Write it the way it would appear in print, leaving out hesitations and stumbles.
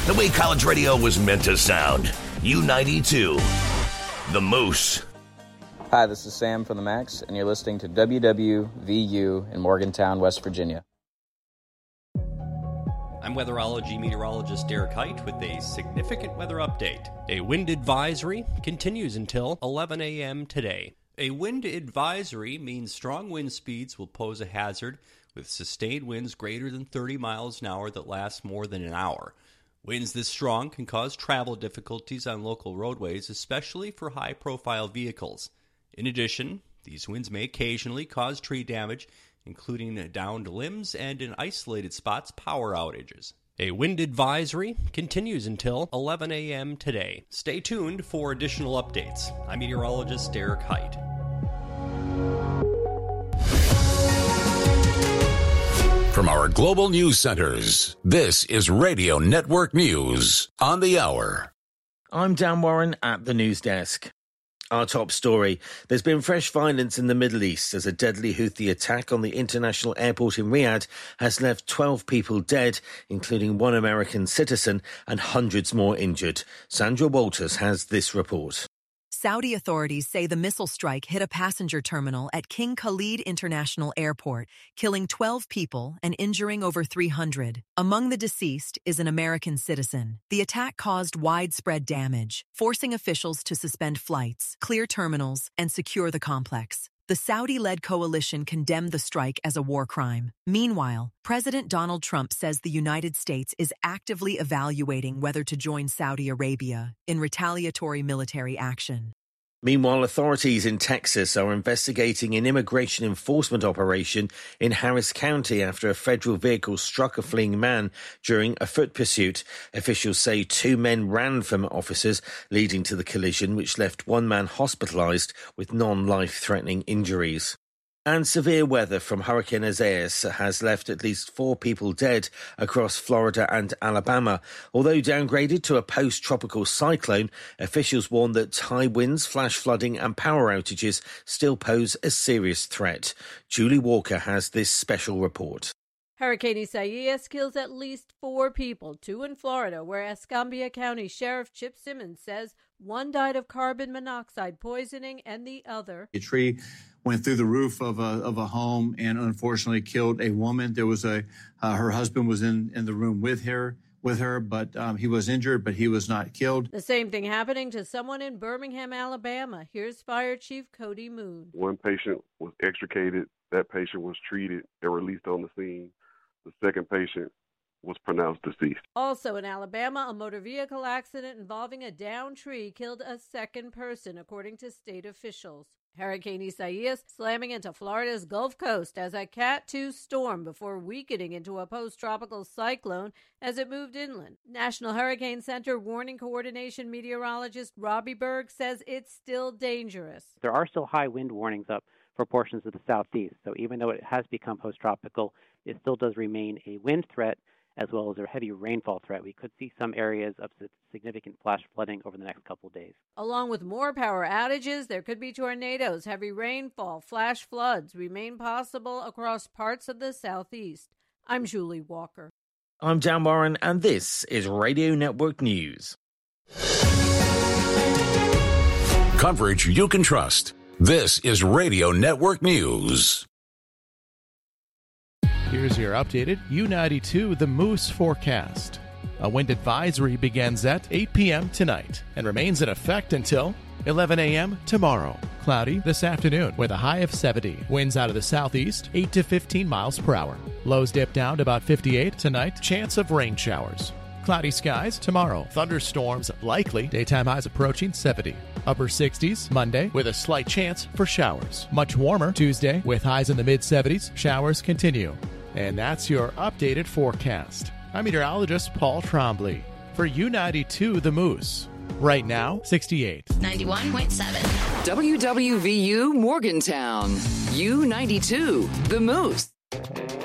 The way college radio was meant to sound. U92. The Moose. Hi, this is Sam from the Max, and you're listening to WWVU in Morgantown, West Virginia. I'm weatherology meteorologist Derek Height with a significant weather update. A wind advisory continues until 11 a.m. today. A wind advisory means strong wind speeds will pose a hazard with sustained winds greater than 30 miles an hour that last more than an hour. Winds this strong can cause travel difficulties on local roadways, especially for high-profile vehicles. In addition, these winds may occasionally cause tree damage, including downed limbs and, in isolated spots, power outages. A wind advisory continues until 11 a.m. today. Stay tuned for additional updates. I'm meteorologist Derek Height. From our global news centers, this is Radio Network News on the hour. I'm Dan Warren at the news desk. Our top story. There's been fresh violence in the Middle East as a deadly Houthi attack on the international airport in Riyadh has left 12 people dead, including one American citizen, and hundreds more injured. Sandra Walters has this report. Saudi authorities say the missile strike hit a passenger terminal at King Khalid International Airport, killing 12 people and injuring over 300. Among the deceased is an American citizen. The attack caused widespread damage, forcing officials to suspend flights, clear terminals, and secure the complex. The Saudi-led coalition condemned the strike as a war crime. Meanwhile, President Donald Trump says the United States is actively evaluating whether to join Saudi Arabia in retaliatory military action. Meanwhile, authorities in Texas are investigating an immigration enforcement operation in Harris County after a federal vehicle struck a fleeing man during a foot pursuit. Officials say 2 men ran from officers, leading to the collision, which left one man hospitalized with non-life-threatening injuries. And severe weather from Hurricane Isaias has left at least 4 people dead across Florida and Alabama. Although downgraded to a post-tropical cyclone, officials warn that high winds, flash flooding and power outages still pose a serious threat. Julie Walker has this special report. Hurricane Isaias kills at least 4 people, 2 in Florida, where Escambia County Sheriff Chip Simmons says one died of carbon monoxide poisoning and the other. A tree went through the roof of a home and unfortunately killed a woman. There was her husband was in the room with her, but he was injured, but he was not killed. The same thing happening to someone in Birmingham, Alabama. Here's Fire Chief Cody Moon. One patient was extricated. That patient was treated and released on the scene. The second patient was pronounced deceased. Also in Alabama, a motor vehicle accident involving a downed tree killed a second person, according to state officials. Hurricane Isaias slamming into Florida's Gulf Coast as a Cat 2 storm before weakening into a post-tropical cyclone as it moved inland. National Hurricane Center warning coordination meteorologist Robbie Berg says it's still dangerous. There are still high wind warnings up for portions of the southeast, so even though it has become post-tropical, it still does remain a wind threat as well as a heavy rainfall threat. We could see some areas of significant flash flooding over the next couple of days. Along with more power outages, there could be tornadoes, heavy rainfall, flash floods remain possible across parts of the southeast. I'm Julie Walker. I'm Dan Warren, and this is Radio Network News. Coverage you can trust. This is Radio Network News. Here's your updated U92 The Moose forecast. A wind advisory begins at 8 p.m. tonight and remains in effect until 11 a.m. tomorrow. Cloudy this afternoon with a high of 70. Winds out of the southeast, 8 to 15 miles per hour. Lows dip down to about 58 tonight. Chance of rain showers. Cloudy skies tomorrow. Thunderstorms likely. Daytime highs approaching 70. Upper 60s Monday with a slight chance for showers. Much warmer Tuesday with highs in the mid-70s. Showers continue. And that's your updated forecast. I'm meteorologist Paul Trombley for U92 The Moose. Right now, 68. 91.7. WWVU Morgantown. U92 The Moose.